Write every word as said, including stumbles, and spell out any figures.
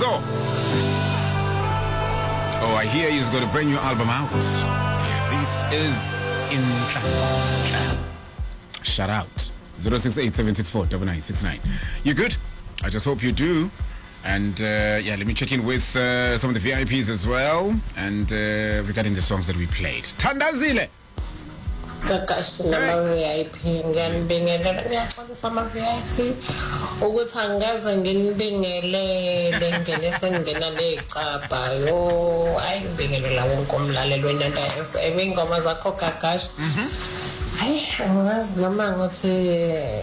So, oh, I hear he's got a brand new album out. Yeah, this is in Clan. Shout out. zero six eight seven six four nine nine six nine. You good? I just hope you do. And uh, yeah, let me check in with uh, some of the V I Ps as well. And uh, regarding the songs that we played. Thandazile! Kakashi nama V I P ngiyanibingelela ngiyaxolisa ama V I P ukuthi angaze nginibingelele ngene sengena lecapha yo ayi ngibingelela wonke umlaleli wenanda F M ingoma zakho Kakashi hayi angazi noma ngothi